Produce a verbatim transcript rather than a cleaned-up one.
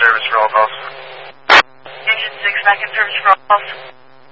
service for all calls. Engine six back in service for all calls.